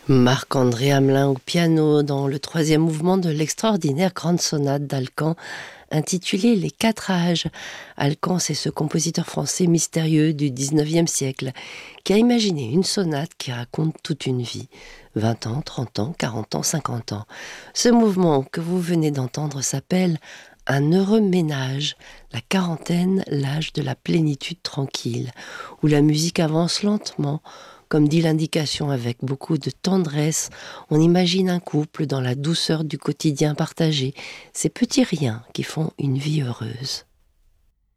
Marc-André Hamelin au piano dans le troisième mouvement de l'extraordinaire grande sonate d'Alcan intitulée Les Quatre Âges. Alcan, c'est ce compositeur français mystérieux du 19e siècle qui a imaginé une sonate qui raconte toute une vie. 20 ans, 30 ans, 40 ans, 50 ans. Ce mouvement que vous venez d'entendre s'appelle Un heureux ménage, la quarantaine, l'âge de la plénitude tranquille, où la musique avance lentement. Comme dit l'indication avec beaucoup de tendresse, on imagine un couple dans la douceur du quotidien partagé, ces petits riens qui font une vie heureuse.